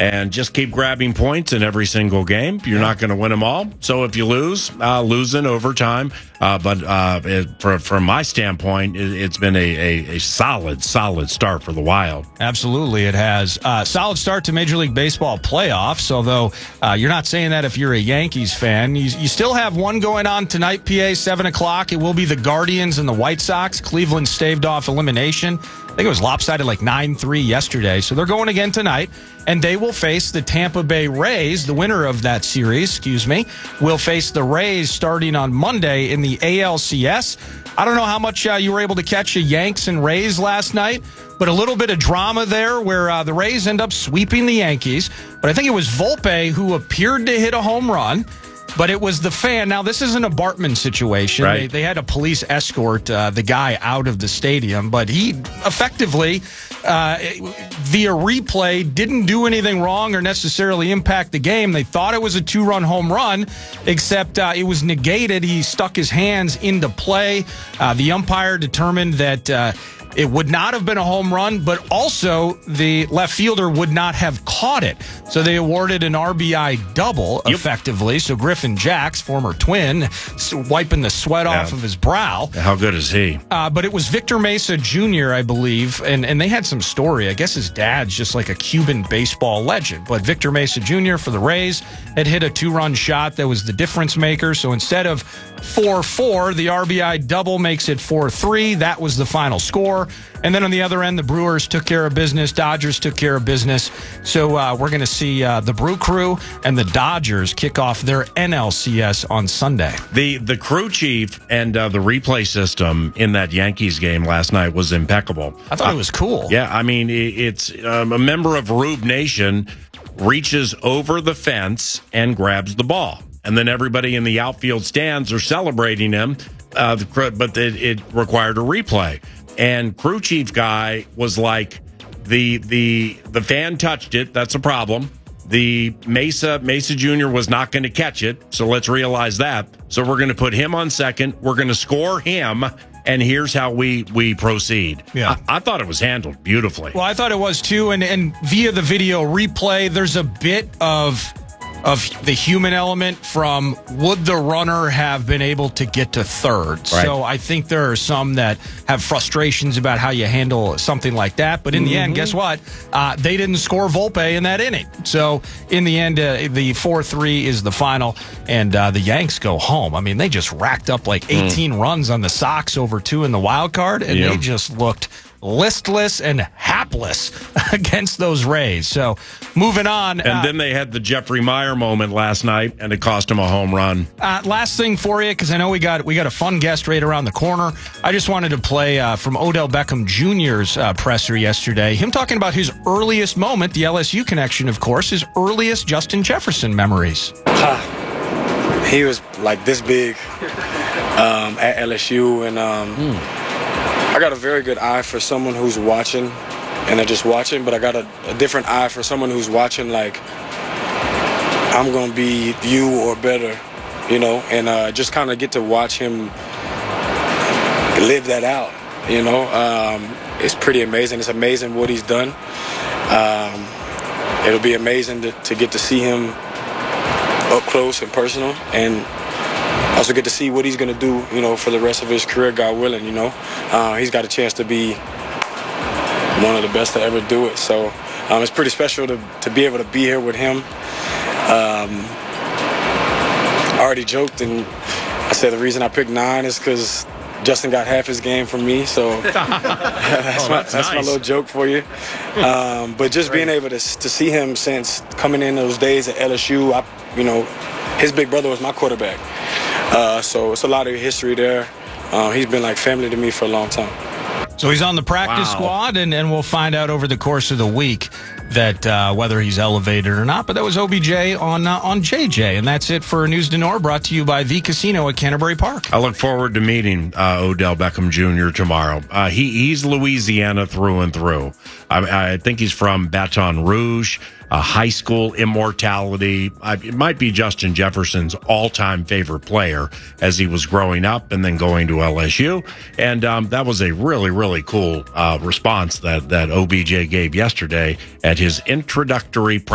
and just keep grabbing points in every single game. You're not going to win them all. So if you lose in overtime. From my standpoint, it's been a solid start for the Wild. Absolutely, it has. Solid start to Major League Baseball playoffs, although you're not saying that if you're a Yankees fan. You still have one going on tonight, PA, 7 o'clock. It will be the Guardians and the White Sox. Cleveland staved off elimination. I think it was lopsided like 9-3 yesterday. So they're going again tonight, and they will face the Tampa Bay Rays. The winner of that series, will face the Rays starting on Monday in the ALCS. I don't know how much you were able to catch the Yanks and Rays last night, but a little bit of drama there where the Rays end up sweeping the Yankees. But I think it was Volpe who appeared to hit a home run. But it was the fan. Now, this is an Bartman situation. Right. They had a police escort the guy out of the stadium, but he effectively, via replay, didn't do anything wrong or necessarily impact the game. They thought it was a 2-run home run, except it was negated. He stuck his hands into play. The umpire determined that it would not have been a home run, but also the left fielder would not have caught it. So they awarded an RBI double, effectively. So Griffin Jacks, former Twin, wiping the sweat off of his brow. How good is he? But it was Victor Mesa Jr., I believe, and they had some story. I guess his dad's just like a Cuban baseball legend. But Victor Mesa Jr. for the Rays had hit a 2-run shot that was the difference maker. So instead of 4-4, the RBI double makes it 4-3. That was the final score. And then on the other end, the Brewers took care of business. Dodgers took care of business. So we're going to see the Brew Crew and the Dodgers kick off their NLCS on Sunday. The crew chief and the replay system in that Yankees game last night was impeccable. I thought it was cool. Yeah, I mean, it's a member of Rube Nation reaches over the fence and grabs the ball. And then everybody in the outfield stands are celebrating him, but it required a replay. And crew chief guy was like, the fan touched it. That's a problem. The Mesa Jr. was not going to catch it. So let's realize that. So we're going to put him on second. We're going to score him. And here's how we proceed. Yeah. I thought it was handled beautifully. Well, I thought it was too. And via the video replay, there's a bit of the human element from would the runner have been able to get to third. Right. So I think there are some that have frustrations about how you handle something like that. But in the end, guess what? They didn't score Volpe in that inning. So in the end, the 4-3 is the final, and the Yanks go home. I mean, they just racked up like 18 runs on the Sox over 2 in the wild card, and they just looked listless and hapless against those Rays. So moving on. And then they had the Jeffrey Meyer moment last night, and it cost him a home run. Last thing for you, because I know we got a fun guest right around the corner. I just wanted to play from Odell Beckham Jr.'s presser yesterday. Him talking about his earliest moment, the LSU connection, of course, his earliest Justin Jefferson memories. He was like this big at LSU, and I got a very good eye for someone who's watching, and they're just watching, but I got a different eye for someone who's watching like, I'm going to be you or better, and just kind of get to watch him live that out, It's pretty amazing. It's amazing what he's done. It'll be amazing to get to see him up close and personal, and also get to see what he's going to do, for the rest of his career, God willing, He's got a chance to be one of the best to ever do it. So it's pretty special to be able to be here with him. I already joked, and I said the reason I picked 9 is because Justin got half his game from me. So that's my little joke for you. But just being able to see him since coming in those days at LSU, his big brother was my quarterback. So it's a lot of history there. He's been like family to me for a long time. So he's on the practice squad, and we'll find out over the course of the week that whether he's elevated or not. But that was OBJ on JJ, and that's it for News du Nord, brought to you by The Casino at Canterbury Park. I look forward to meeting Odell Beckham Jr. tomorrow. He's Louisiana through and through. I think he's from Baton Rouge. High school immortality. It might be Justin Jefferson's all-time favorite player as he was growing up and then going to LSU. And that was a really, really cool response that OBJ gave yesterday at his introductory